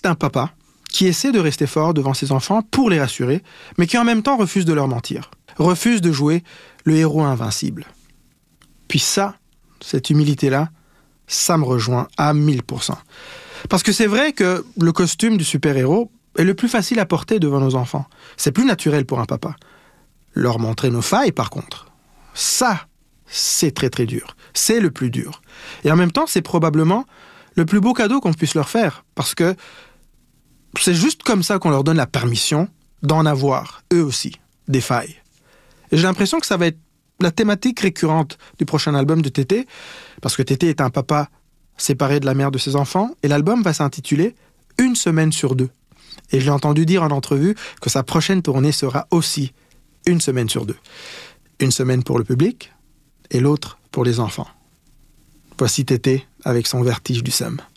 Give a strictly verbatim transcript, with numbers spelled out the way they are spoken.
d'un papa qui essaie de rester fort devant ses enfants pour les rassurer, mais qui en même temps refuse de leur mentir, refuse de jouer le héros invincible. Puis ça, cette humilité-là, ça me rejoint à mille pour cent. Parce que c'est vrai que le costume du super-héros est le plus facile à porter devant nos enfants. C'est plus naturel pour un papa. Leur montrer nos failles, par contre, ça, c'est très très dur. C'est le plus dur. Et en même temps, c'est probablement le plus beau cadeau qu'on puisse leur faire. Parce que c'est juste comme ça qu'on leur donne la permission d'en avoir, eux aussi, des failles. Et j'ai l'impression que ça va être la thématique récurrente du prochain album de Tété, parce que Tété est un papa séparé de la mère de ses enfants, et l'album va s'intituler « Une semaine sur deux ». Et je l'ai entendu dire en entrevue que sa prochaine tournée sera aussi une semaine sur deux. Une semaine pour le public et l'autre pour les enfants. Voici Tété avec son vertige du seum.